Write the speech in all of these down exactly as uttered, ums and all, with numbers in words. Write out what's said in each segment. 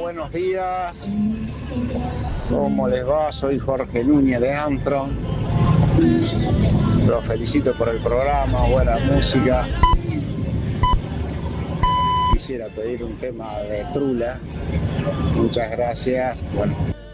buenos días. ¿Cómo les va? Soy Jorge Núñez de Armstrong. Los felicito por el programa, buena música. Quisiera pedir un tema de Trula. Muchas gracias. Bueno.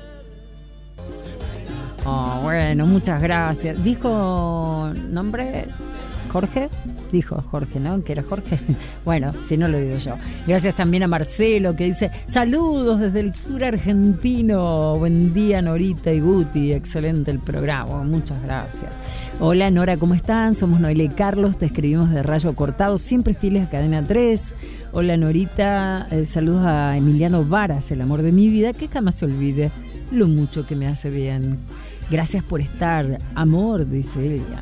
Oh, bueno, muchas gracias. ¿Dijo nombre? ¿Jorge? Dijo Jorge, ¿no? Que era Jorge. Bueno, si no lo digo yo. Gracias también a Marcelo, que dice: saludos desde el sur argentino. Buen día, Norita y Guti. Excelente el programa. Muchas gracias. Hola, Nora, ¿cómo están? Somos Noelia y Carlos. Te escribimos de Rayo Cortado, siempre fieles a Cadena tres. Hola, Norita. Eh, saludos a Emiliano Varas, el amor de mi vida, que jamás se olvide lo mucho que me hace bien. Gracias por estar. Amor, dice ella.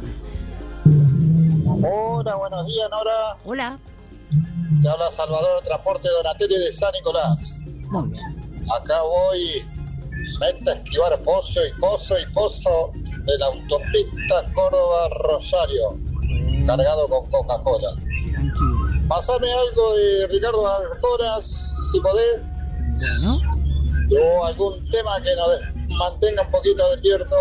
Hola, buenos días, Nora. Hola. Te habla Salvador Transporte Donatelli de San Nicolás. Muy bien. Acá voy, meta a esquivar pozo y pozo y pozo de la autopista Córdoba-Rosario, mm. cargado con Coca-Cola. Pásame algo de Ricardo Arjona, si podés. Bueno. O algún tema que nos mantenga un poquito despierto.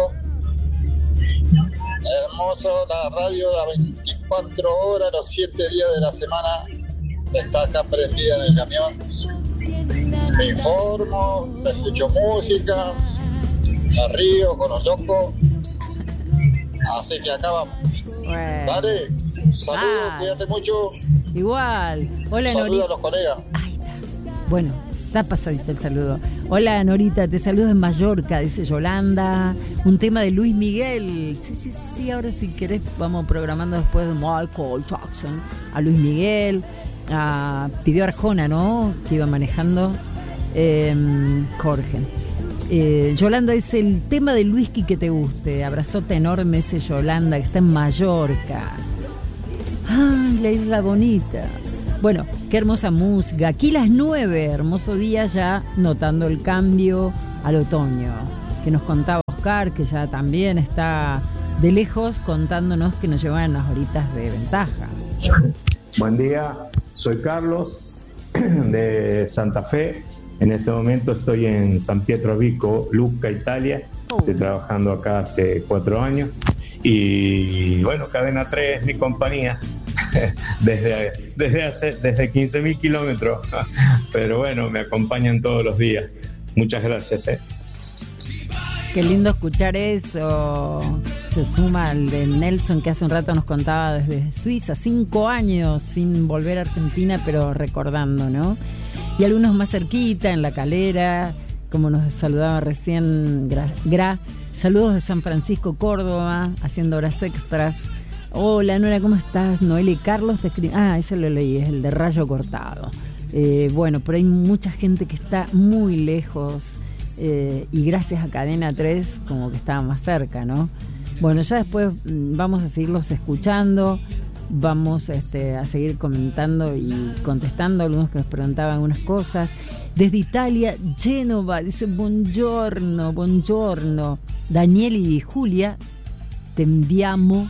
Hermoso, la radio a veinticuatro horas, los siete días de la semana, está acá prendida en el camión. Me informo, escucho música, la río con los locos. Así que acá vamos. Bueno. Dale, saludos, ah, cuídate mucho. Igual. Hola, saludos Norita. a los colegas. Ay, bueno, está pasadito el saludo. Hola, Norita, te saludo en Mallorca, dice Yolanda. Un tema de Luis Miguel. Sí, sí, sí, sí, ahora si querés vamos programando después de Michael Jackson. A Luis Miguel, a, pidió Arjona, ¿no? Que iba manejando eh, Jorge. Eh, Yolanda dice: el tema del whisky que te guste. Abrazote enorme ese Yolanda, que está en Mallorca. Ay, la isla bonita. Bueno, qué hermosa música. Aquí las nueve, hermoso día ya, notando el cambio al otoño. Que nos contaba Oscar, que ya también está de lejos contándonos que nos llevan unas horitas de ventaja. Buen día, soy Carlos de Santa Fe. En este momento estoy en San Pietro Vico, Lucca, Italia. Oh. Estoy trabajando acá hace cuatro años. Y bueno, Cadena tres es mi compañía. desde desde hace desde quince mil kilómetros, pero bueno, me acompañan todos los días. Muchas gracias. ¿eh? Qué lindo escuchar eso. Se suma al de Nelson, que hace un rato nos contaba desde Suiza, cinco años sin volver a Argentina, pero recordando, ¿no? Y algunos más cerquita, en La Calera, como nos saludaba recién Gra, Gra. Saludos de San Francisco, Córdoba, haciendo horas extras. Hola, Nora, ¿cómo estás? Noelia y Carlos te escriben. Ah, ese lo leí, es el de Rayo Cortado. Eh, bueno, pero hay mucha gente que está muy lejos eh, y gracias a Cadena tres como que estaba más cerca, ¿no? Bueno, ya después vamos a seguirlos escuchando, vamos este, a seguir comentando y contestando a algunos que nos preguntaban unas cosas. Desde Italia, Génova, dice: buongiorno, buongiorno. Daniel y Julia, te enviamos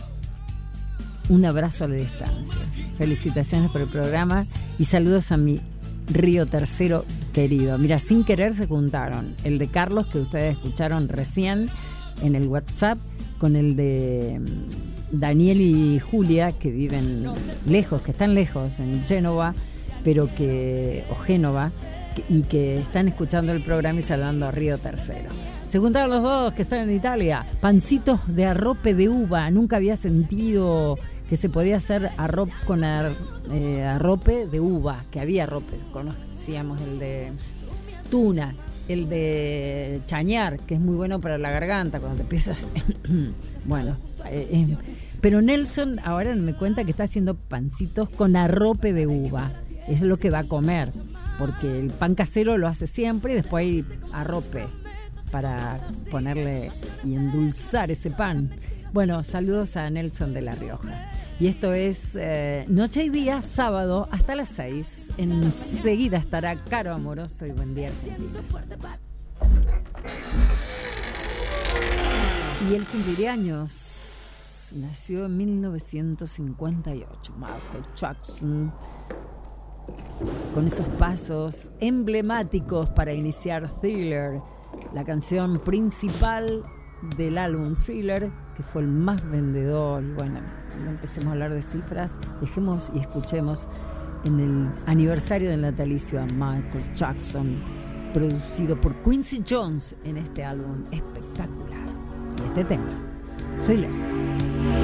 un abrazo a la distancia. Felicitaciones por el programa y saludos a mi Río Tercero querido. Mira, sin querer se juntaron el de Carlos, que ustedes escucharon recién en el WhatsApp, con el de Daniel y Julia, que viven lejos, que están lejos en Génova, pero que, o Génova, y que están escuchando el programa y saludando a Río Tercero. Se juntaron los dos que están en Italia. Pancitos de arrope de uva. Nunca había sentido que se podía hacer arroz con ar, eh, arrope de uva, que había arrope, conocíamos el de tuna, el de chañar, que es muy bueno para la garganta cuando te empiezas. Bueno, eh, eh. pero Nelson ahora me cuenta que está haciendo pancitos con arrope de uva. Es lo que va a comer, porque el pan casero lo hace siempre y después hay arrope para ponerle y endulzar ese pan. Bueno, saludos a Nelson de La Rioja. Y esto es eh, Noche y Día, sábado hasta las seis. Enseguida estará Caro Amoroso y Buen Día Argentina. Y él cumpliría años. Nació en mil novecientos cincuenta y ocho. Michael Jackson. con esos pasos emblemáticos para iniciar Thriller, la canción principal del álbum Thriller, que fue el más vendedor. Y bueno, no empecemos a hablar de cifras, dejemos y escuchemos en el aniversario del natalicio a Michael Jackson, producido por Quincy Jones en este álbum espectacular. Y este tema, Thriller.